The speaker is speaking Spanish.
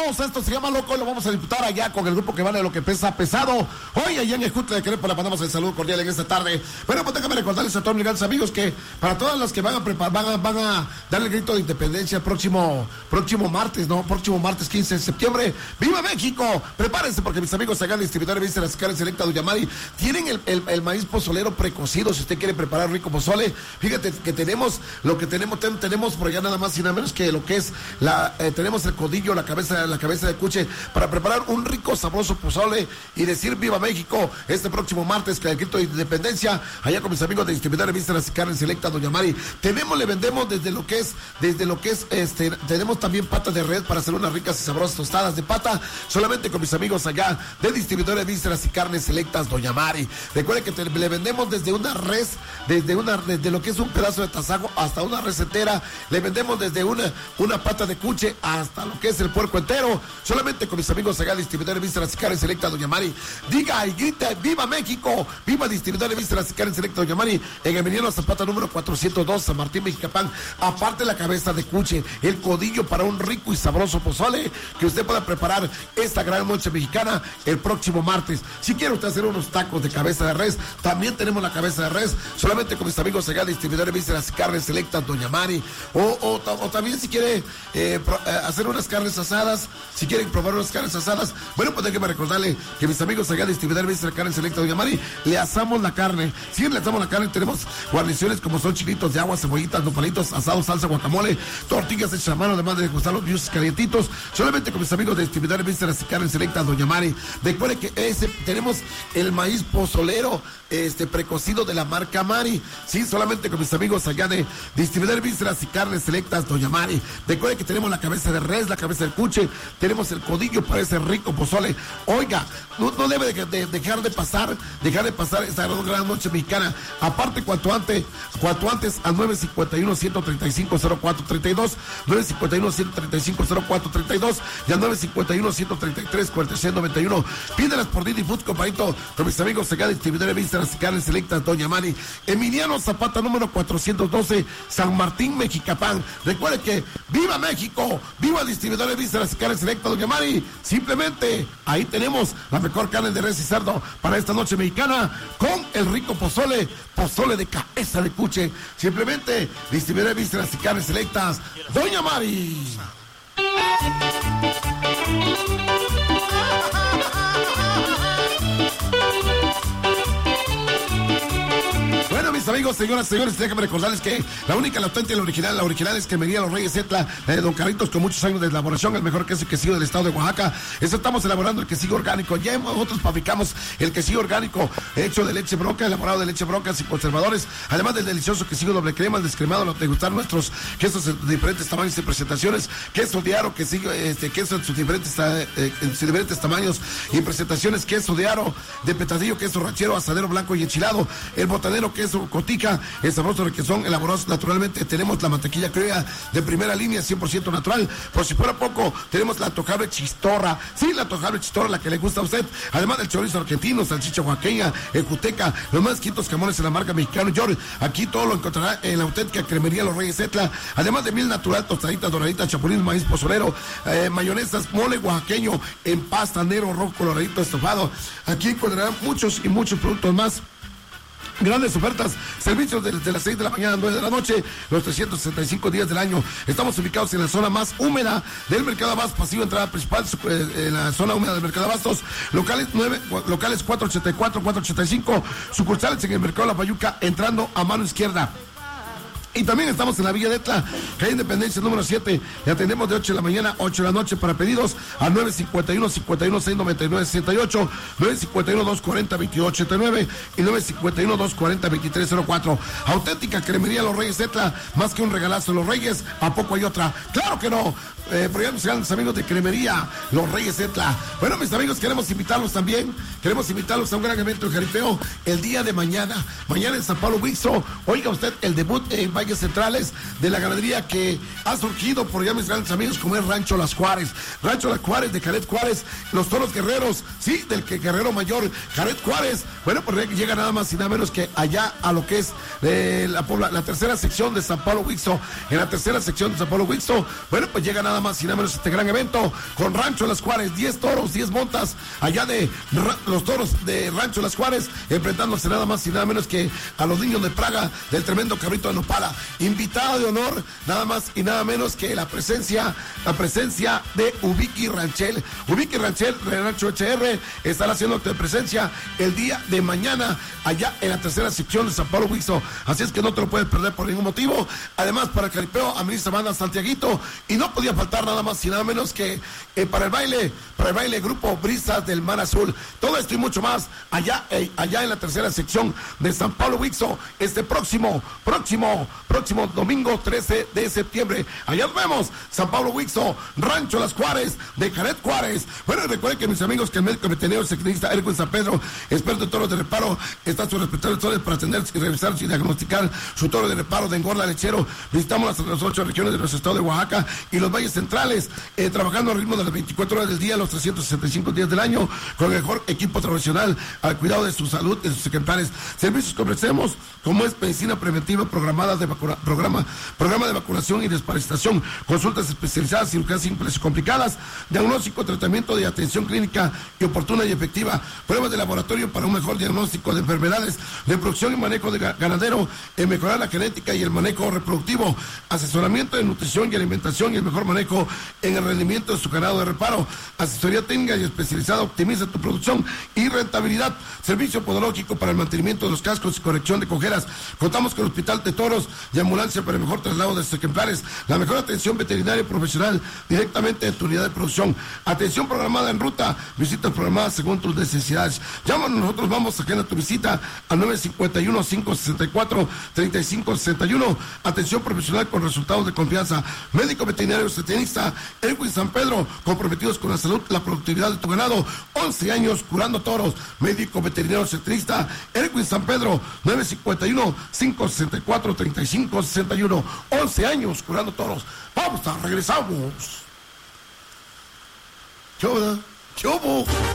Vámonos, esto se llama Loco, lo vamos a disfrutar allá con el grupo que vale lo que pesa pesado. Hoy allá en el Junta de Querétaro le mandamos el saludo cordial en esta tarde. Bueno, pues déjame recordarles a todos mis grandes amigos que para todas las que van a darle el grito de independencia próximo martes, ¿no? Próximo martes 15 de septiembre. ¡Viva México! Prepárense porque mis amigos allá en distribuidores Vista Las Carnes Selecta Doña Mari tienen el maíz pozolero precocido. Si usted quiere preparar rico pozole, fíjate que tenemos por allá nada más y nada menos que lo que es tenemos el codillo, la cabeza de cuche para preparar un rico sabroso pozole y decir viva México este próximo martes que el grito de independencia allá con mis amigos de distribuidores Vista Las Carnes Selecta Doña Mari. Le vendemos desde lo que es tenemos también patas de red para hacer unas ricas y sabrosas tostadas de pata solamente con mis amigos allá de distribuidores Vísceras y Carnes Selectas Doña Mari. Recuerde que le vendemos desde una res, desde lo que es un pedazo de tasajo hasta una recetera, le vendemos desde una pata de cuche hasta lo que es el puerco entero, solamente con mis amigos allá distribuidores Vísceras y Carnes Selectas Doña Mari. Diga y grita viva México, viva distribuidores Vísceras y Carnes Selectas Doña Mari en Emiliano Zapata número 402 San Martín Mexicapán. Aparte la cabeza de cuche, el codillo para un rico y sabroso pozole que usted pueda preparar esta gran noche mexicana el próximo martes. Si quiere usted hacer unos tacos de cabeza de res, también tenemos la cabeza de res, solamente con mis amigos allá distribuidores Vísceras y Carnes Selectas Doña Mari. O también si quiere hacer unas carnes asadas, si quieren probar unas carnes asadas, bueno, pues déjeme recordarle que mis amigos allá distribuidores Vísceras y Carnes Selectas Doña Mari le asamos la carne. Si le asamos la carne, tenemos guarniciones como son chilitos de agua, cebollitas, nopalitos, asados, salsa, guacamole, tortillas hechas a mano, además de gustar los bichos calientitos, solamente con mis amigos de distribuidores Vísceras y Carnes Selectas Doña Mari. Recuerde que tenemos el maíz pozolero precocido de la marca Mari, sí, solamente con mis amigos allá de distribuidores Vísceras y Carnes Selectas Doña Mari. Recuerde que tenemos la cabeza de res, la cabeza del cuche, tenemos el codillo para ese rico pozole. Oiga, no debe de dejar de pasar esta gran noche mexicana. Aparte, cuanto antes al 951-135-0432, 951-135-0432 y al 951-133-4691. Pídelas por Didi Food, compadrito, con mis amigos allá de distribuidores Vísceras y Carnes Selectas Doña Mari. Emiliano Zapata número 412 San Martín Mexicapán. Recuerde que viva México, viva distribuidores Vísceras y Carnes Selectas Doña Mari. Simplemente ahí tenemos la mejor carne de res y cerdo para esta noche mexicana con el rico pozole de cabeza de cuche. Simplemente distribuidores Vísceras y Carnes Selectas Doña Mari. Mis amigos, señoras, señores, déjenme recordarles que la auténtica, la original es Cremería Los Reyes Etla, Don Carlitos, con muchos años de elaboración, el mejor quesillo del estado de Oaxaca. Estamos elaborando el quesillo orgánico. Ya nosotros fabricamos el quesillo orgánico hecho de leche bronca, elaborado de leche bronca sin conservadores, además del delicioso quesillo doble crema, el descremado, lo de gustar nuestros quesos de diferentes tamaños y presentaciones, queso de aro, queso en sus diferentes tamaños y presentaciones, queso de aro, de petadillo, queso ranchero, asadero blanco y enchilado, el botanero, queso cotica, el sabroso requesón elaborados naturalmente. Tenemos la mantequilla criolla de primera línea, 100% natural. Por si fuera poco, tenemos la tojable chistorra. Sí, la tojable chistorra, la que le gusta a usted. Además del chorizo argentino, salchicha oaxaqueña, el juteca, los más quintos jamones en la marca Mexicano York. Aquí todo lo encontrará en la auténtica Cremería Los Reyes Etla. Además de miel natural, tostaditas, doraditas, chapulín, maíz pozolero, mayonesas, mole oaxaqueño en pasta, negro, rojo, coloradito, estofado. Aquí encontrarán muchos y muchos productos más. Grandes ofertas, servicios desde las 6 de la mañana a 9 de la noche, los 365 días del año. Estamos ubicados en la zona más húmeda del Mercado Abastos, pasillo entrada principal, en la zona húmeda del Mercado Abastos, locales 484, 485, sucursales en el Mercado La Payuca, entrando a mano izquierda. Y también estamos en la Villa de Etla, calle Independencia número 7. Le atendemos de 8 de la mañana a 8 de la noche para pedidos al 951-51-699-68, 951-240-2879 y 951-240-2304. Auténtica Cremería Los Reyes Etla, más que un regalazo Los Reyes, ¿a poco hay otra? ¡Claro que no! Programas grandes amigos de Cremería Los Reyes Etla. Bueno, mis amigos, queremos invitarlos a un gran evento de jaripeo el día de mañana en San Pablo Huixo. Oiga usted, el debut valles centrales de la ganadería que ha surgido por ya mis grandes amigos, como es Rancho Las Juárez. Rancho Las Juárez, de Caret Juárez, los toros guerreros, sí, del que guerrero mayor, Caret Juárez. Bueno, pues llega nada más y nada menos que allá a lo que es la tercera sección de San Pablo Huixto. En la tercera sección de San Pablo Huixto, bueno, pues llega nada más y nada menos este gran evento con Rancho Las Juárez, 10 toros, 10 montas, allá de los toros de Rancho Las Juárez, enfrentándose nada más y nada menos que a los niños de Praga del tremendo cabrito de Nopala. Invitada de honor, nada más y nada menos que la presencia de Ubiqui Ranchel. Ubiqui Ranchel, Rancho HR, estará haciendo acto de presencia el día de mañana allá en la tercera sección de San Pablo Huixto. Así es que no te lo puedes perder por ningún motivo. Además, para el caripeo, administra banda Santiaguito, y no podía faltar nada más y nada menos que para el baile grupo Brisas del Mar Azul. Todo esto y mucho más allá en la tercera sección de San Pablo Huixto este próximo domingo 13 de septiembre. Allá nos vemos, San Pablo Huixto, Rancho Las Juárez, de Caret Juárez. Bueno, recuerden que mis amigos, que el médico veterinario secretista Erwin San Pedro, experto en toros de reparo, está a sus respetables toros para atender y revisar y diagnosticar su toro de reparo de engorda lechero. Visitamos las 8 regiones de nuestro estado de Oaxaca y los valles centrales, trabajando al ritmo de las 24 horas del día, los 365 días del año, con el mejor equipo profesional al cuidado de su salud, de sus ejemplares. Servicios que ofrecemos, como es medicina preventiva programada programa de vacunación y desparasitación, consultas especializadas, cirugías simples y complicadas, diagnóstico, tratamiento de atención clínica y oportuna y efectiva, pruebas de laboratorio para un mejor diagnóstico de enfermedades, reproducción y manejo de ganadero, mejorar la genética y el manejo reproductivo, asesoramiento de nutrición y alimentación y el mejor manejo en el rendimiento de su ganado de reparo, asesoría técnica y especializada, optimiza tu producción y rentabilidad, servicio podológico para el mantenimiento de los cascos y corrección de cojeras. Contamos con hospital de toros y ambulancia para el mejor traslado de sus ejemplares, la mejor atención veterinaria y profesional directamente en tu unidad de producción, atención programada en ruta, visitas programadas según tus necesidades. Llámanos, nosotros vamos a agendar tu visita al 951-564-3561. Atención profesional con resultados de confianza. Médico veterinario zootecnista Erwin San Pedro, comprometidos con la salud, la productividad de tu ganado. 11 años curando toros. Médico veterinario zootecnista Erwin San Pedro, 951-564-3561. 11 años curando toros. Vamos, regresamos. ¿Qué hubo?